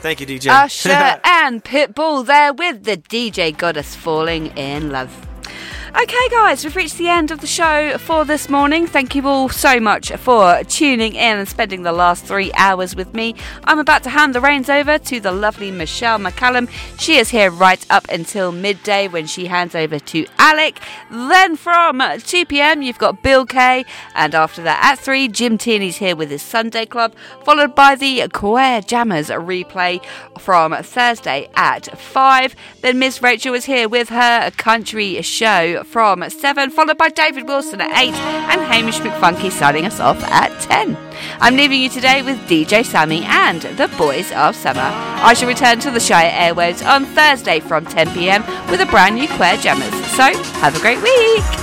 Thank you, DJ. Usher and Pitbull there with the DJ Goddess Falling in Love. Okay, guys, we've reached the end of the show for this morning. Thank you all so much for tuning in and spending the last 3 hours with me. I'm about to hand the reins over to the lovely Michelle McCallum. She is here right up until midday when she hands over to Alec. Then from 2 p.m, you've got Bill Kay. And after that, at 3, Jim Tierney's here with his Sunday Club, followed by the Queer Jammers replay from Thursday at 5. Then Miss Rachel is here with her country show from 7, followed by David Wilson at 8, and Hamish McFunky signing us off at 10. I'm leaving you today with DJ Sammy and the Boys of Summer. I shall return to the Shire airwaves on Thursday from 10 p.m. with a brand new Queer Jammers. So, have a great week!